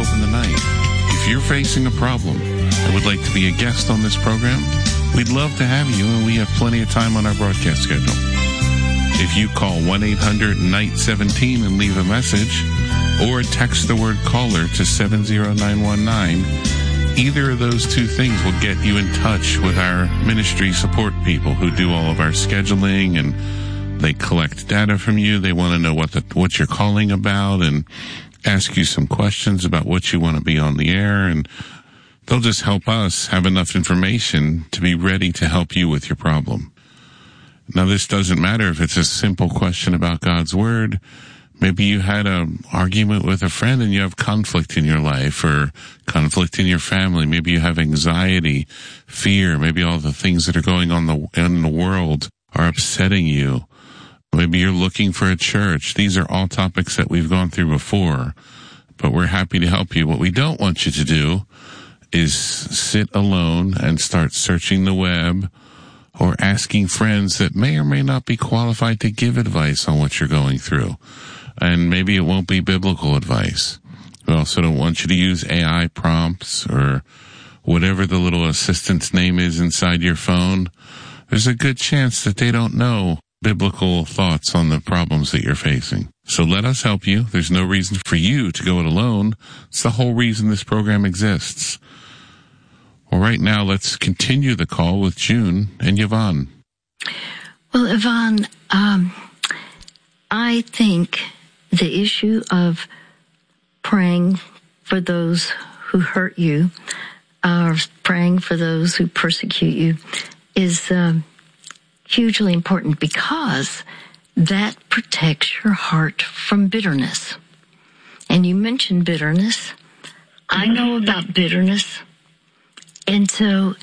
Hope in the Night. If you're facing a problem and would like to be a guest on this program, we'd love to have you, and we have plenty of time on our broadcast schedule. If you call 1-800-NIGHT-17 and leave a message, or text the word caller to 70919, either of those two things will get you in touch with our ministry support people who do all of our scheduling, and they collect data from you. They want to know what you're calling about and ask you some questions about what you want to be on the air, and they'll just help us have enough information to be ready to help you with your problem. Now, this doesn't matter if it's a simple question about God's Word. Maybe you had an argument with a friend and you have conflict in your life or conflict in your family. Maybe you have anxiety, fear. Maybe all the things that are going on in the world are upsetting you. Maybe you're looking for a church. These are all topics that we've gone through before, but we're happy to help you. What we don't want you to do is sit alone and start searching the web or asking friends that may or may not be qualified to give advice on what you're going through. And maybe it won't be biblical advice. We also don't want you to use AI prompts or whatever the little assistant's name is inside your phone. There's a good chance that they don't know biblical thoughts on the problems that you're facing. So let us help you. There's no reason for you to go it alone. It's the whole reason this program exists. Well, right now, let's continue the call with June and Yvonne. Well, Yvonne, I think the issue of praying for those who hurt you, or praying for those who persecute you, is hugely important because that protects your heart from bitterness. And you mentioned bitterness. I know about bitterness. And so,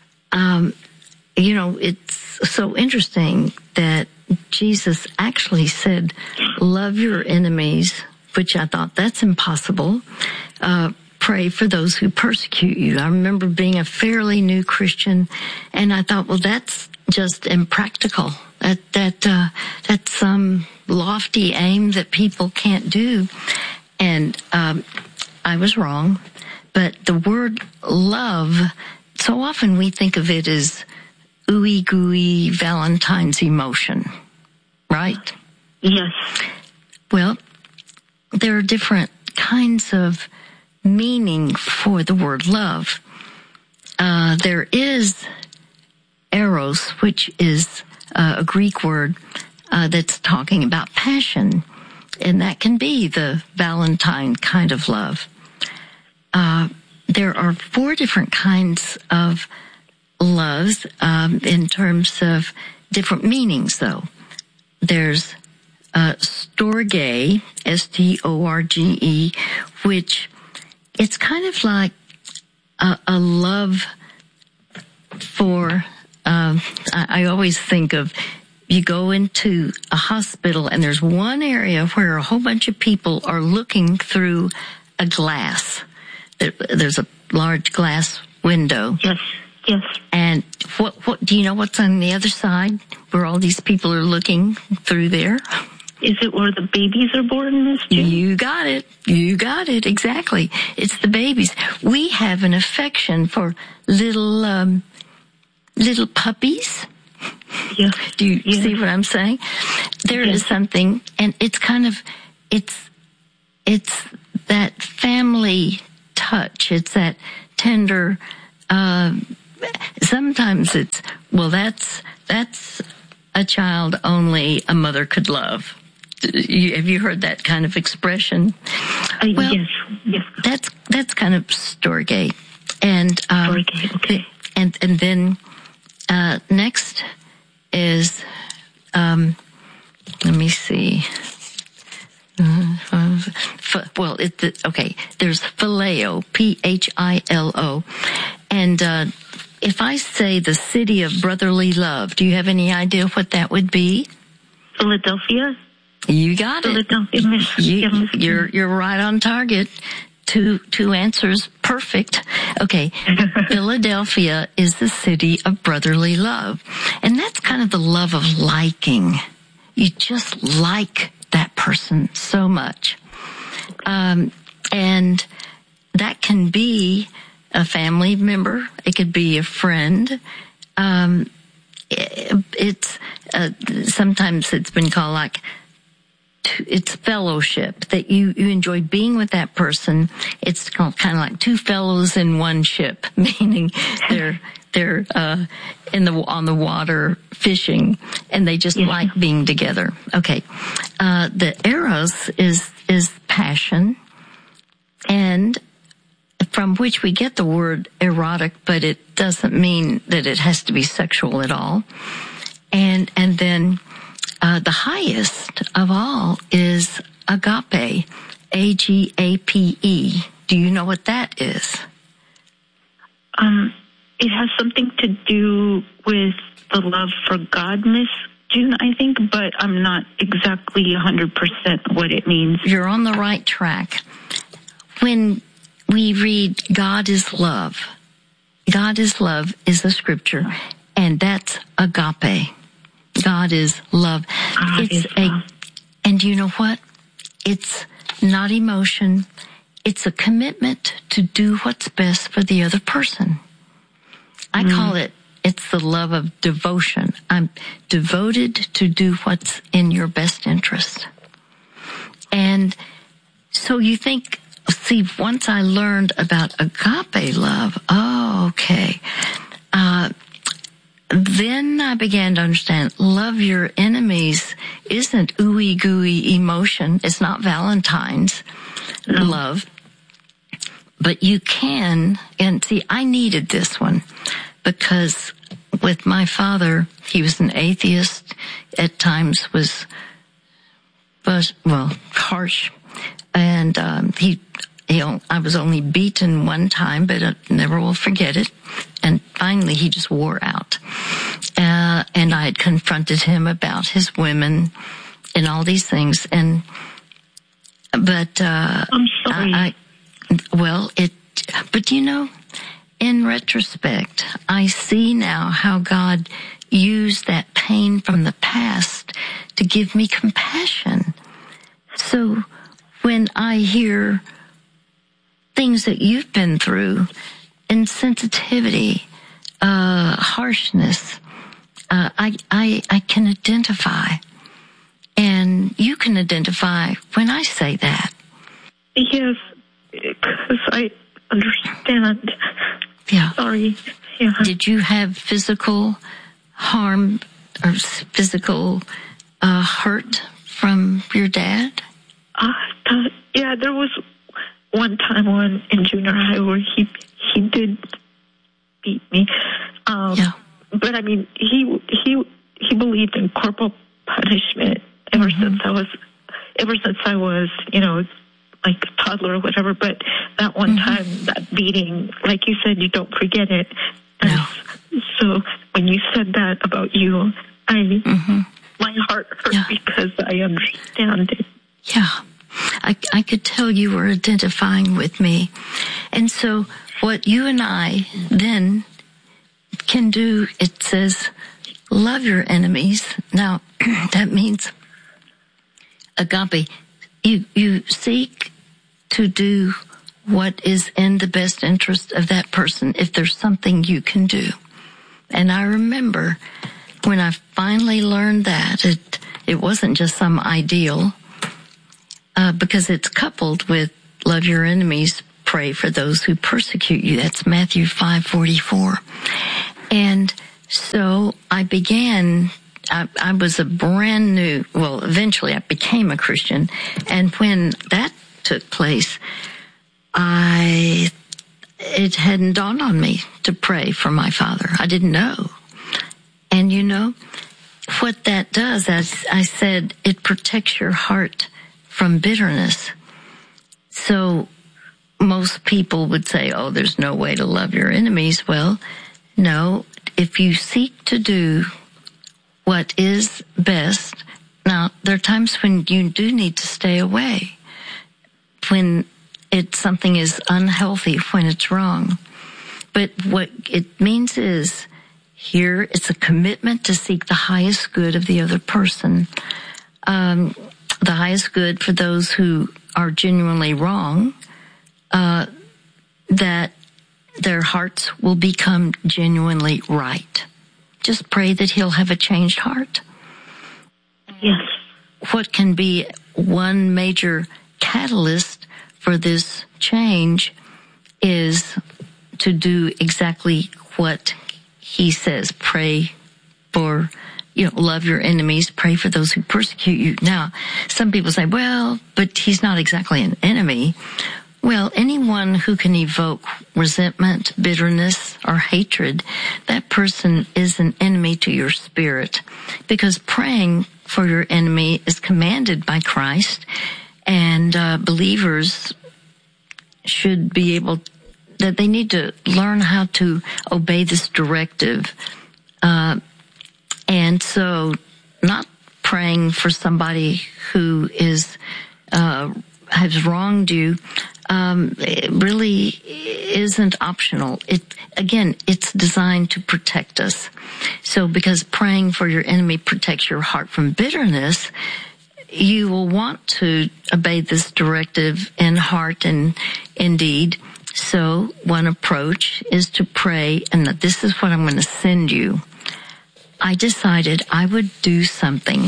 it's so interesting that Jesus actually said, love your enemies, which I thought that's impossible. Pray for those who persecute you. I remember being a fairly new Christian, and I thought, well, that's just impractical. That's some lofty aim that people can't do. And I was wrong. But the word love, so often we think of it as ooey gooey Valentine's emotion, right? Yes. Well, there are different kinds of meaning for the word love. There is eros, which is a Greek word that's talking about passion, and that can be the Valentine kind of love. There are 4 different kinds of loves in terms of different meanings, though. There's storge, S-T-O-R-G-E, which it's kind of like a love for, I always think of, you go into a hospital and there's one area where a whole bunch of people are looking through a glass. There's a large glass window. Yes, yes. And what do you know what's on the other side where all these people are looking through there? Is it where the babies are born, Miss June? You got it. You got it. Exactly. It's the babies. We have an affection for little puppies. Yeah. Do you see what I'm saying? There is something, and it's kind of, it's that family touch. It's that tender, sometimes it's, well, that's a child only a mother could love. Have you heard that kind of expression? Well, yes. That's kind of storge. And, storge, okay. And then, next is, let me see. There's phileo, P-H-I-L-O. And, if I say the city of brotherly love, do you have any idea what that would be? Philadelphia. You got it. Philadelphia. You're right on target. Two answers. Perfect. Okay. Philadelphia is the city of brotherly love. And that's kind of the love of liking. You just like that person so much. And can be a family member. It could be a friend. It's sometimes it's been called like it's fellowship, that you enjoy being with that person. It's kind of like two fellows in one ship, meaning they're on the water fishing, and they just like being together. Okay, the eros is passion, and from which we get the word erotic, but it doesn't mean that it has to be sexual at all. And then the highest of all is agape, A-G-A-P-E. Do you know what that is? It has something to do with the love for God, Miss June, I think, but I'm not exactly 100% what it means. You're on the right track. When we read God is love is a scripture, and that's agape. God is love. And you know what? It's not emotion. It's a commitment to do what's best for the other person. I call it's the love of devotion. I'm devoted to do what's in your best interest. And so you think, see, once I learned about agape love, okay. Then I began to understand love your enemies isn't ooey gooey emotion. It's not Valentine's love. But you can, and see, I needed this one because with my father, he was an atheist, at times was harsh. And I was only beaten one time, but I never will forget it. And finally, he just wore out. And I had confronted him about his women and all these things. But I'm sorry. But you know, in retrospect, I see now how God used that pain from the past to give me compassion. So when I hear things that you've been through, insensitivity, harshness, I can identify. And you can identify when I say that. Yes, because I understand. Yeah. Sorry. Yeah. Did you have physical harm or physical hurt from your dad? Yeah, there was one time in junior high where he did beat me. But I mean, he believed in corporal punishment ever since I was, like a toddler or whatever. But that one time, that beating, like you said, you don't forget it. And so when you said that about you, my heart hurt because I understand it. Yeah. I could tell you were identifying with me. And so what you and I then can do, it says, love your enemies. Now, that means agape. You seek to do what is in the best interest of that person if there's something you can do. And I remember when I finally learned that, it wasn't just some ideal, because it's coupled with love your enemies, pray for those who persecute you. That's Matthew 5:44. And so I began, I was a brand new, eventually I became a Christian. And when that took place, it hadn't dawned on me to pray for my father. I didn't know. And you know, what that does, as I said, it protects your heart from bitterness. So most people would say, oh, there's no way to love your enemies. Well, no, if you seek to do what is best. Now, there are times when you do need to stay away, when something is unhealthy, when it's wrong. But what it means is, here it's a commitment to seek the highest good of the other person, the highest good for those who are genuinely wrong, that their hearts will become genuinely right. Just pray that he'll have a changed heart. Yes. What can be one major catalyst for this change is to do exactly what he says. Pray for, love your enemies, pray for those who persecute you. Now, some people say, well, but he's not exactly an enemy. Well, anyone who can evoke resentment, bitterness, or hatred, that person is an enemy to your spirit, because praying for your enemy is commanded by Christ, and believers should be able, that they need to learn how to obey this directive. And so not praying for somebody who is has wronged you it really isn't optional. It's designed to protect us. So because praying for your enemy protects your heart from bitterness, you will want to obey this directive in heart and in deed. So one approach is to pray, and this is what I'm going to send you. I decided I would do something.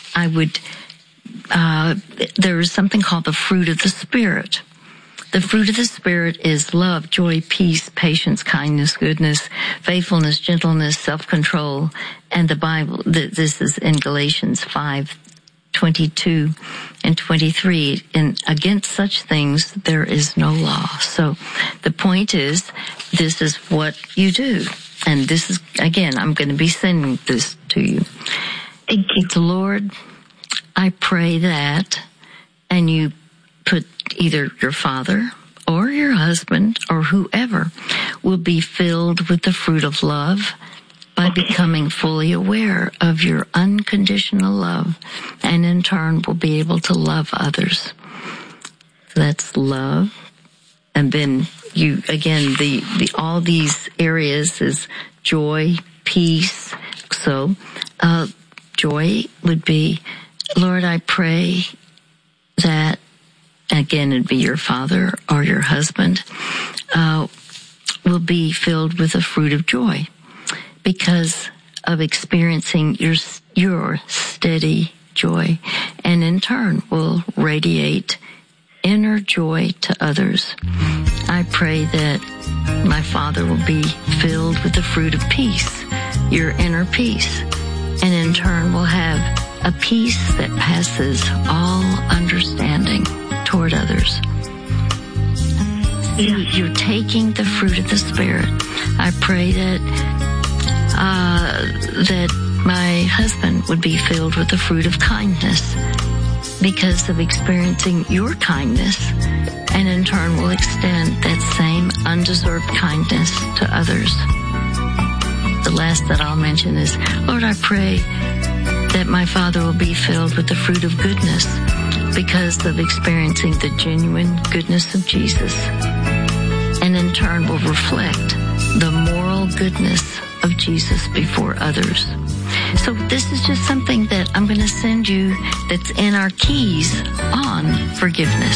There is something called the fruit of the Spirit. The fruit of the Spirit is love, joy, peace, patience, kindness, goodness, faithfulness, gentleness, self-control. And the Bible, this is in Galatians 5:22 and 23. And against such things, there is no law. So the point is, this is what you do. And this is, again, I'm going to be sending this to you. Thank you. Lord, I pray that, and you put either your father or your husband or whoever will be filled with the fruit of love by becoming fully aware of your unconditional love, and in turn will be able to love others. So that's love. And then you, again, all these areas is joy, peace. So, joy would be, Lord, I pray that, again, it'd be your father or your husband, will be filled with the fruit of joy because of experiencing your steady joy, and in turn will radiate inner joy to others. I pray that my father will be filled with the fruit of peace, your inner peace, and in turn will have a peace that passes all understanding toward others. See, you're taking the fruit of the Spirit. I pray that my husband would be filled with the fruit of kindness because of experiencing your kindness, and in turn will extend that same undeserved kindness to others. The last that I'll mention is, Lord, I pray that my father will be filled with the fruit of goodness because of experiencing the genuine goodness of Jesus, and in turn will reflect the moral goodness of Jesus before others. So this is just something that I'm going to send you that's in our keys on forgiveness.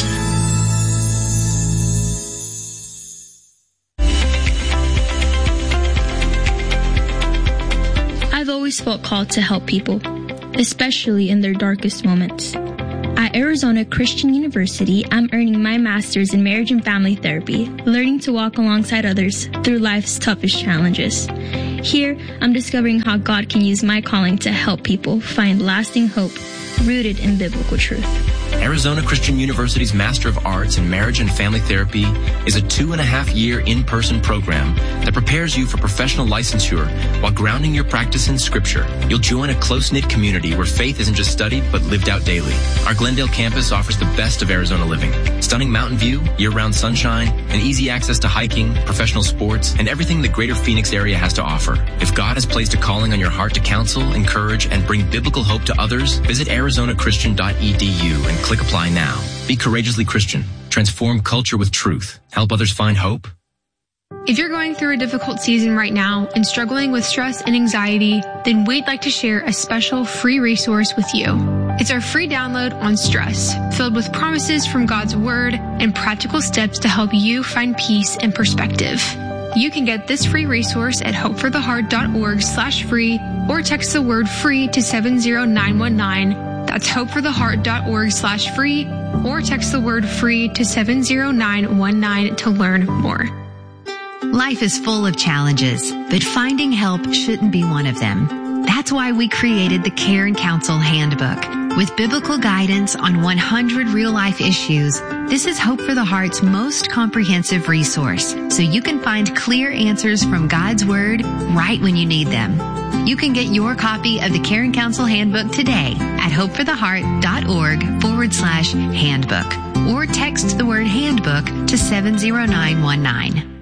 I've always felt called to help people, especially in their darkest moments. At Arizona Christian University, I'm earning my master's in marriage and family therapy, learning to walk alongside others through life's toughest challenges. Here, I'm discovering how God can use my calling to help people find lasting hope rooted in biblical truth. Arizona Christian University's Master of Arts in Marriage and Family Therapy is a 2.5-year in-person program that prepares you for professional licensure while grounding your practice in Scripture. You'll join a close-knit community where faith isn't just studied but lived out daily. Our Glendale campus offers the best of Arizona living. Stunning mountain view, year-round sunshine, and easy access to hiking, professional sports, and everything the greater Phoenix area has to offer. If God has placed a calling on your heart to counsel, encourage, and bring biblical hope to others, visit arizonachristian.edu and click apply now. Be courageously Christian. Transform culture with truth. Help others find hope. If you're going through a difficult season right now and struggling with stress and anxiety, then we'd like to share a special free resource with you. It's our free download on stress, filled with promises from God's Word and practical steps to help you find peace and perspective. You can get this free resource at hopefortheheart.org/free or text the word free to 70919. That's hopefortheheart.org/free or text the word free to 70919 to learn more. Life is full of challenges, but finding help shouldn't be one of them. That's why we created the Care and Counsel Handbook. With biblical guidance on 100 real-life issues, this is Hope for the Heart's most comprehensive resource, so you can find clear answers from God's Word right when you need them. You can get your copy of the Care and Counsel Handbook today at hopefortheheart.org/handbook or text the word handbook to 70919.